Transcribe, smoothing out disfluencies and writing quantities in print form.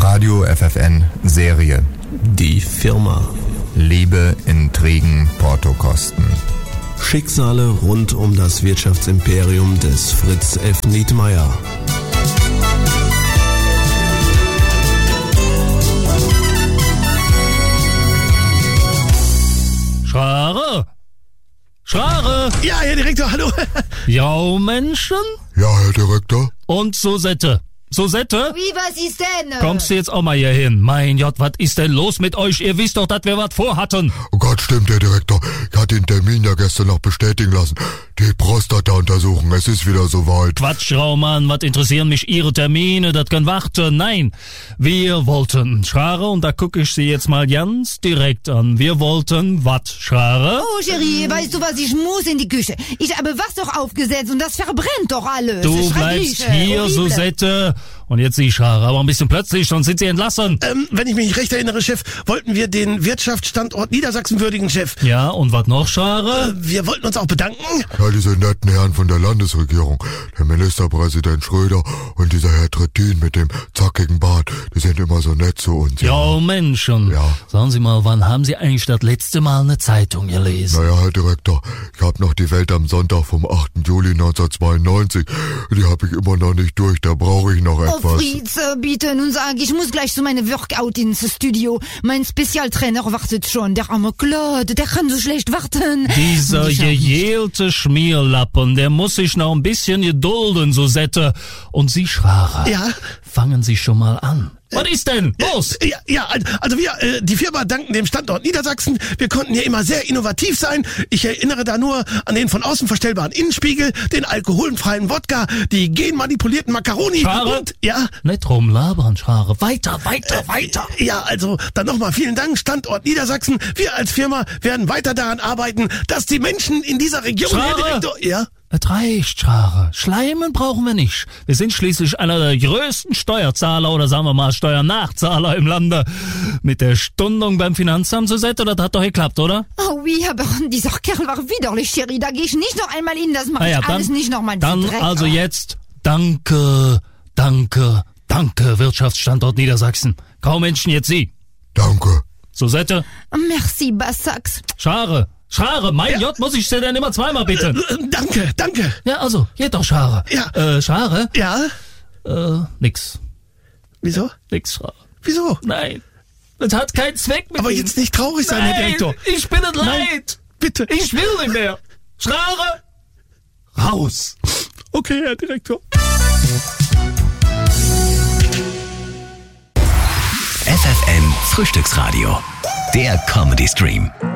Radio FFN Serie. Die Firma. Liebe, Intrigen, Portokosten. Schicksale rund um das Wirtschaftsimperium des Fritz F. Nietmeyer. Schrare! Schrare! Ja, Herr Direktor, hallo. Ja, Menschen? Ja, Herr Direktor. Und Susette. Susette? Wie, was ist denn? Kommst du jetzt auch mal hier hin? Mein Gott, was ist denn los mit euch? Ihr wisst doch, dass wir was vorhatten. Oh Gott, stimmt, Herr Direktor. Ich hatte den Termin ja gestern noch bestätigen lassen. Die Prostata-Untersuchung, es ist wieder soweit. Quatsch, Raumann, was interessieren mich Ihre Termine? Das kann warten. Nein, wir wollten, Schrare, und da gucke ich Sie jetzt mal ganz direkt an. Wir wollten was, Schrare? Oh, Cherie, weißt du was? Ich muss in die Küche. Ich habe Wasser aufgesetzt und das verbrennt doch alles. Du bleibst hier, Susette. Und jetzt Sie, Schrare, aber ein bisschen plötzlich, sonst sind Sie entlassen. Wenn ich mich recht erinnere, Chef, wollten wir den Wirtschaftsstandort Niedersachsen würdigen, Chef. Ja, und was noch, Schrare? Wir wollten uns auch bedanken. Ja, diese netten Herren von der Landesregierung, der Ministerpräsident Schröder und dieser Herr Trittin mit dem zackigen Bart, die sind immer so nett zu uns. Ja, Menschen. Ja. Sagen Sie mal, wann haben Sie eigentlich das letzte Mal eine Zeitung gelesen? Naja, Herr Direktor, ich habe noch die Welt am Sonntag vom 8. Juli 1992. Die habe ich immer noch nicht durch, da brauche ich noch etwas. Oh, Fritz, bitte, nun sag, ich muss gleich zu meinem Workout ins Studio. Mein Spezialtrainer wartet schon, der arme Claude, der kann so schlecht warten. Dieser gejählte Schmierlappen, der muss sich noch ein bisschen gedulden, Susette. Und Sie, Schrare, Ja? fangen Sie schon mal an. Was ist denn? Los! Ja, also wir, die Firma danken dem Standort Niedersachsen. Wir konnten hier immer sehr innovativ sein. Ich erinnere da nur an den von außen verstellbaren Innenspiegel, den alkoholfreien Wodka, die genmanipulierten Macaroni Schrare? und, ja, Nicht rumlabern, Schrare. Weiter. ja, also dann nochmal vielen Dank, Standort Niedersachsen. Wir als Firma werden weiter daran arbeiten, dass die Menschen in dieser Region... Schrare? Herr Direktor, ja? Es reicht, Schrare. Schleimen brauchen wir nicht. Wir sind schließlich einer der größten Steuerzahler oder sagen wir mal Steuernachzahler im Lande. Mit der Stundung beim Finanzamt, Susette, das hat doch geklappt, oder? Oh, oui, aber dieser Kerl war widerlich, Cherie. Da gehe ich nicht noch einmal hin, das mache ich alles nicht nochmal. Dann also jetzt Danke, Wirtschaftsstandort Niedersachsen. Kaum Menschen, jetzt Sie. Danke. Susette, Merci, Bassax. Schrare, mein Gott, muss ich Sie denn immer zweimal bitten? Danke. Ja, also, geht doch, Schrare. Ja. Schrare? Ja? Nix. Wieso? Nix, Schrare. Wieso? Nein. Das hat keinen Zweck mit Aber Ihnen. jetzt nicht traurig sein, Herr Direktor. Ich bin es leid. Bitte. Ich will nicht mehr. Schrare, raus. Okay, Herr Direktor. FFN Frühstücksradio. Der Comedy Stream.